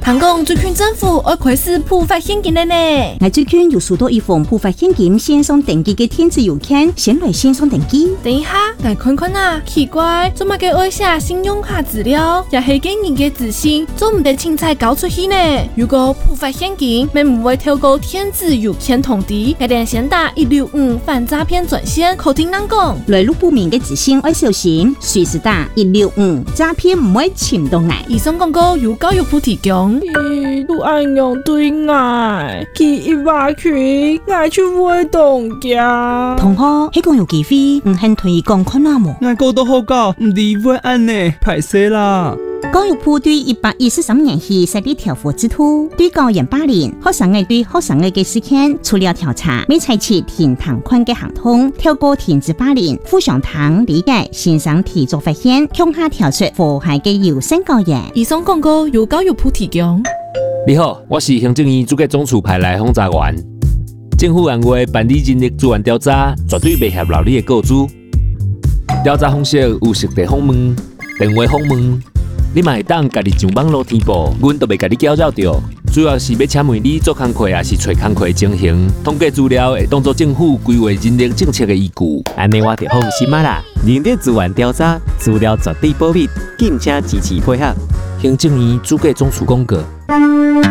香港最近政府要开始普发现金了呢。 我最近有收到一封普发现金线上登记的电子邮件，先来线上登记。 等一下，来看看啊，奇怪，做乜嘅爱写信用卡资料，也系给人嘅自信，做唔得清彩交出去呢？如果普发现金，咪唔会透过电子邮件通知，一定先打165反诈骗专线，口听人讲。 来路不明嘅资讯要小心，随时打165，诈骗唔会潜到来。 以上广告由教育部提供。 都安樣對我，佢一話佢，我就會動嘅。 同學，呢個有機會唔肯推廣看下冇？ 我講到好高，唔理會安呢，歹勢啦。 教育部對123年起設立調查制度，對教員霸凌、學生嘅對學生嘅事件，除了調查，未採取停堂款嘅行動，透過停止霸凌、互相談理解、線上提早發現，向下調出禍害嘅優先教員。 以上廣告由教育部提供。 你好，我是行政院主計總署派來訪查員。政府按話辦理人力資源調查，絕對袂協勞你的告知。調查方式有實地訪問、電話訪問，你嘛會當家己上網絡填報，阮都袂甲你攪擾到。主要是要請問你做工課，也是找工課情形，統計資料會當作政府規劃人力政策的依據。 安尼我就放心啦。人力資源調查資料絕對保密，敬請支持配合。 行政院主計總署廣告。